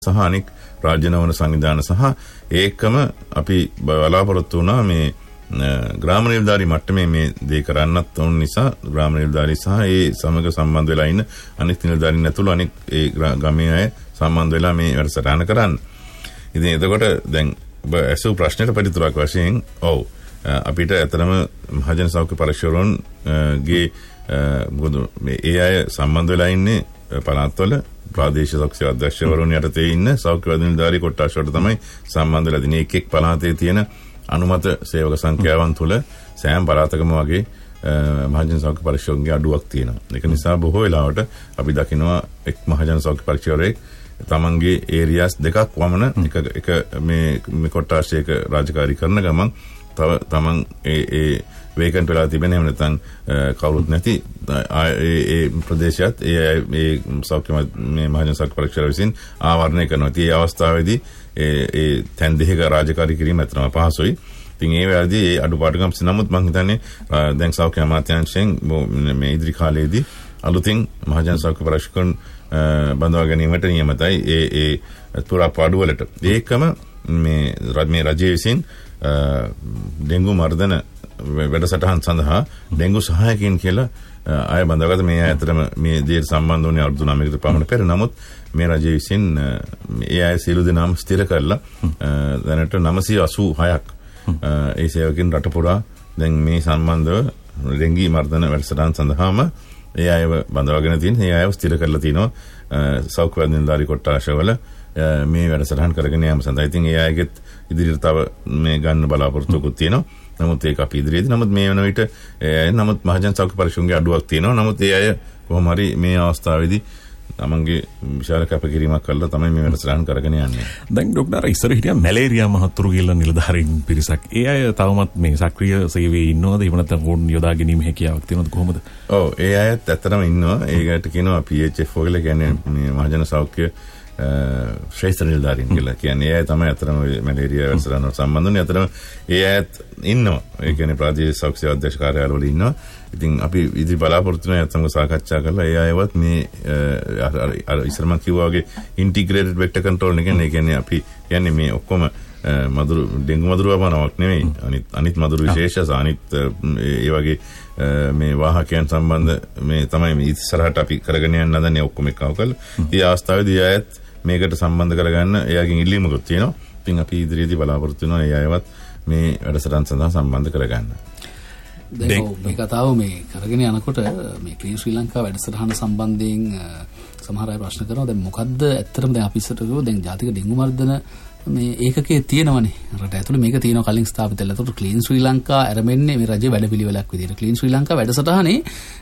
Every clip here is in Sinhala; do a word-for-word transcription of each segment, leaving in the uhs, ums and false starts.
සහ අනෙක් රාජ්‍ය නවන සංවිධාන සහ ඒකම අපි බලාපොරොත්තු වුණා මේ ග්‍රාම නිලධාරී මට්ටමේ මේ දේ කරන්නත් ඕන නිසා ග්‍රාම නිලධාරී සහ ඒ සමග සම්බන්ධ වෙලා ඉන්න අනෙක් නිලධාරීන් ඇතුළු අනෙක් ඒ ගමේ අය සම්බන්ධ වෙලා මේ වැඩසටහන කරන්න. ඉතින් එතකොට දැන් ඔබ ඇසූ ප්‍රශ්නෙට පිළිතුරක් වශයෙන් ඔව් අපිට ඇත්තටම මහජන සෞඛ්‍ය පරීක්ෂකවරුන්ගේ මොකද මේ ඒ අය සම්බන්ධ වෙලා ඉන්නේ පළාත්වල ප්‍රාදේශීය සෞඛ්‍ය අධ්‍යක්ෂකවරුන් යටතේ ඉන්න සෞඛ්‍ය නිලධාරී කොට්ටාශ වලට තමයි සම්බන්ධ වෙලා ඉන්නේ. එක් එක් පළාතේ තියෙන අනුමත සේවක සංඛ්‍යාවන් තුළ සෑම පළාතකම වගේ මහජන සෞඛ්‍ය පරීක්ෂකවරුන්ගේ අඩුවක් තියෙනවා. ඒක නිසා බොහෝ වෙලාවට අපි දකිනවා එක් මහජන සෞඛ්‍ය පරීක්ෂකවරයෙක් තමන්ගේ ඒරියාස් දෙකක් වමන එක එක මේ මේ කොට්ටාශයක රාජකාරී කරන ගමන් තව තමන් ඒ ඒ වේකන්ට් වෙලා තිබෙන එහෙම නැත්නම් කවුරුත් නැති ඒ ඒ ප්‍රදේශයත් ඒ ඒ සෞඛ්‍ය මේ මහජන සෞඛ්‍ය පරීක්ෂකවරු විසින් ආවරණය කරනවා. ඉතින් මේ අවස්ථාවේදී ඒ ඒ තැන් දෙකක රාජකාරී කිරීම ඇත්තම පහසුයි. ඉතින් ඒ වෙලාවේදී ඒ අඩුපාඩුකම් නමුත් මම හිතන්නේ දැන් සෞඛ්‍ය අමාත්‍යාංශයෙන් මේ ඉදිරි කාලයේදී අලුතින් මහජන සෞඛ්‍ය පරීක්ෂකයන් බඳවා ගැනීමට නියමිතයි ඒ ඒ පුරාපාඩු වලට. ඒකම මේ මේ රජයේ විසින් ඩෙන්ගු මර්ධන වැඩසටහන් සඳහා ඩෙන්ගු සහායකයින් කියලා අය බඳවාගත්ත මේ අතරම මේ දේට සම්බන්ධ වුණේ අවුරුදු නවයකට පමණ පෙර. නමුත් මේ රජයේ විසින් ඒ අය සියලු දෙනාම ස්ථිර කරලා දැනට නවසිය අසූ හයක් ඒ සේවකයන් රට පුරා දැන් මේ සම්බන්ධව ඩෙන්ගි මර්ධන වැඩසටහන් සඳහාම ඒ අයව බඳවාගෙන තියෙන ඒ අයව ස්ථිර කරලා තිනවා සෞඛ්‍ය නිලධාරී කොට්ටාශවල මේ වැඩසටහන් කරගෙන යාම සඳහා. ඉතින් ඒ අයගෙත් ඉදිරියට තව මේ ගන්න බලාපොරොත්තුකුත් තියෙනවා. නමුත් ඒක අපි ඉදිරියේදී නමුත් මේ වෙන විට නමුත් මහජන සෞඛ්‍ය පරීක්ෂකගේ අඩුවක් තියෙනවා. නමුත් ඒ අය කොහොම හරි මේ අවස්ථාවේදී තමන්ගේ විශාල කැපකිරීමක් කළා තමයි මේ වැඩසටහන් කරගෙන යන්නේ. දැන් ડોක්ටර් ඉස්සර හිටියා මැලේරියා මහතුරු කියලා නිලධාරීන් පිරිසක්. ඒ අය තවමත් මේ සක්‍රීය සේවයේ ඉන්නවද? එහෙම නැත්නම් ඕන් යොදා ගැනීම හැකියාවක් තියෙනවද කොහොමද? ඔව් ඒ අයත් ඇත්තටම ඉන්නවා. ඒකට කියනවා P H F කියලා කියන්නේ මේ මහජන සෞඛ්‍ය ශ්‍රේෂ්ඨ නිලධාරීන් කියලා කියන්නේ. ඒ අය තමයි අතරම මැලේරියා වැඩසටහන වලට සම්බන්ධ වෙන්නේ. අතරම ඒ අයත් ඉන්නවා. ඒ කියන්නේ ප්‍රාදේශීය සෞඛ්‍ය අධ්‍යක්ෂ කාර්යාලවල ඉන්නවා. ඉතින් අපි ඉදිරි බලාපොරොත්තු වෙන අයත් සමග සාකච්ඡා කරලා ඒ අයවත් මේ අර ඉස්සරම කිව්වා වගේ ඉන්ටිග්‍රේටඩ් වෙක්ටර් කන්ට්‍රෝල් එක කියන්නේ අපි කියන්නේ මේ ඔක්කොම මදුරු ඩෙන්ගු මදුරු වමනාවක් නෙවෙයි. අනිත් අනිත් මදුරු විශේෂ අනිත් ඒ වගේ මේ වාහකයන් සම්බන්ධ මේ තමයි මේ ඉස්සරහට අපි කරගෙන යන්න හදන්නේ ඔක්කොම එකව කරලා. ඒ අවස්ථාවේදී අයත් මේකට සම්බන්ධ කරගන්න එයාගෙන් ඉල්ලීමකුත් තියෙනවා. ඉතින් අපි ඉදිරියේදී බලාපොරොත්තු වෙනවා ඒ අයවත් මේ වැඩසටහන් සඳහා සම්බන්ධ කරගන්න. දැන් මේ කතාව මේ කරගෙන යනකොට මේ ක්ලීන් ශ්‍රී ලංකා වැඩසටහන සම්බන්ධයෙන් සමහර අය ප්‍රශ්න කරනවා. දැන් මොකද්ද ඇත්තටම දැන් අපි ඉස්සරට කිව්වා දැන් ජාතික ඩෙන්ගු මර්ධන මේ ඒකකයේ තියෙනවනේ රට ඇතුළේ මේක තියෙනවා කලින් ස්ථාපිත වෙලා. ඒකට ක්ලීන් ශ්‍රී ලංකා ආරම්භන්නේ මේ රජයේ වැඩපිළිවෙලක් විදිහට. ක්ලීන් ශ්‍රී ලංකා වැඩසටහනේ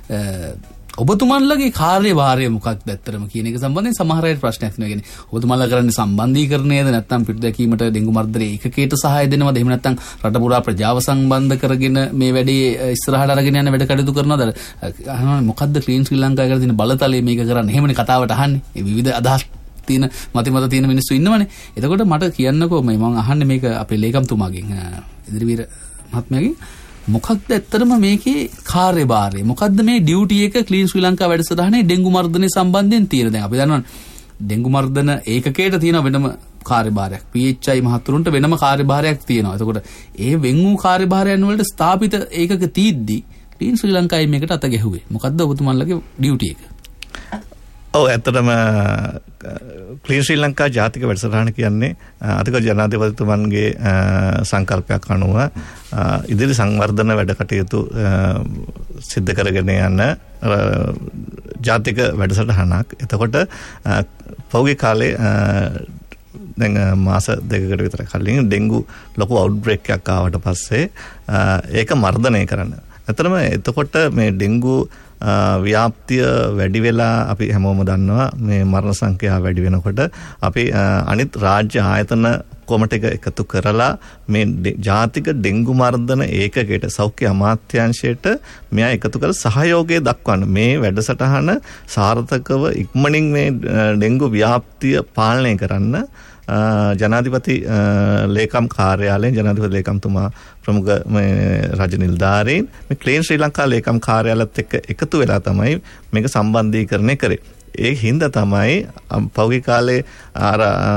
ඔබතුමන්ලගේ කාර්යභාරය මොකක්ද ඇත්තටම කියන එක සම්බන්ධයෙන් සමහර අය ප්‍රශ්නයක් තියෙනවා. කියන්නේ ඔබතුමන්ලා කරන්නේ සම්බන්ධීකරණයද නැත්නම් පිටුදැකීමට ඩෙන්ගු මර්ධන ඒකකයට සහාය දෙනවද? එහෙම නැත්නම් රට පුරා ප්‍රජාව සම්බන්ධ කරගෙන මේ වැඩේ ඉස්සරහට අරගෙන යන වැඩ කටයුතු කරනවද? අහනවා මොකද්ද ක්ලීන් ශ්‍රී ලංකා කරලා තියෙන බලතලයේ මේක කරන්නේ? එහෙමනේ කතාවට අහන්නේ. මේ විවිධ අදහස් තියෙන මත මත තියෙන මිනිස්සු ඉන්නවනේ. එතකොට මට කියන්නකෝ මේ මම අහන්නේ මේක අපේ ලේකම්තුමාගෙන් ඉදිරිවීර මහත්මයාගෙන් මොකක්ද ඇත්තටම මේකේ කාර්යභාරය? මොකක්ද මේ ඩියුටි එක ක්ලීන් ශ්‍රී ලංකා වැඩසටහනේ ඩෙන්ගු මර්ධනය සම්බන්ධයෙන් තියෙන? දැන් අපි දන්නවා ඩෙන්ගු මර්ධන ඒකකයට තියෙන වෙනම කාර්යභාරයක්. P H I මහතුරුන්ට වෙනම කාර්යභාරයක් තියෙනවා. එතකොට ඒ වෙන් වූ කාර්යභාරයන් වලට ස්ථාපිත ඒකක තීද්දි ක්ලීන් ශ්‍රී ලංකාවේ මේකට අත ගැහුවේ. මොකද්ද ඔබතුමන්ලගේ ඩියුටි එක? ඔව් ඇත්තටම ක්ලීන් ශ්‍රී ලංකා ජාතික වැඩසටහන කියන්නේ අධික ජනාධිපතිතුමන්ගේ සංකල්පයක් අනුව ඉදිරි සංවර්ධන වැඩ කටයුතු සිද්ධ කරගෙන යන ජාතික වැඩසටහනක්. එතකොට පෞගේ කාලේ දැන් මාස දෙකකට විතර කලින් ඩෙන්ගු ලොකු අවුට්බ්‍රේක් එකක් ආවට පස්සේ ඒක මර්ධනය කරන්න. ඇත්තටම එතකොට මේ ඩෙන්ගු ව්‍යාප්තිය වැඩි වෙලා අපි හැමෝම දන්නවා මේ මරණ සංඛ්‍යාව වැඩි වෙනකොට අපි අනිත් රාජ්‍ය ආයතන කොමට එක එකතු කරලා මේ ජාතික ඩෙන්ගු මර්ධන ඒකකයට සෞඛ්‍ය අමාත්‍යාංශයට මෙයා එකතු කර සහයෝගය දක්වන්න මේ වැඩසටහන සාර්ථකව ඉක්මනින් මේ ඩෙන්ගු ව්‍යාප්තිය පාලනය කරන්න ජනාධිපති ලේකම් කාර්යාලයෙන් ජනාධිපති ලේකම්තුමා ප්‍රමුඛ මේ රජ නිලධාරීන් මේ ක්ලීන් ශ්‍රී ලංකා ලේකම් කාර්යාලයත් එක්ක එකතු වෙලා තමයි මේක සම්බන්ධීකරණය කරේ. ඒ හින්දා තමයි පෞගේ කාලේ අර